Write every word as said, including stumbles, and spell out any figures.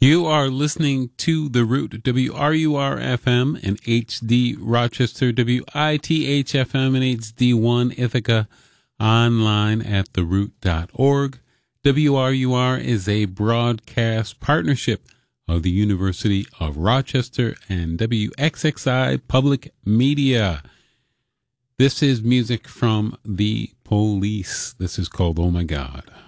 You are listening to The Root, W R U R F M and H D Rochester, W I T H F M and H D one Ithaca, online at the root dot org. W R U R is a broadcast partnership of the University of Rochester and W X X I Public Media. This is music from The Police. This is called Oh My God.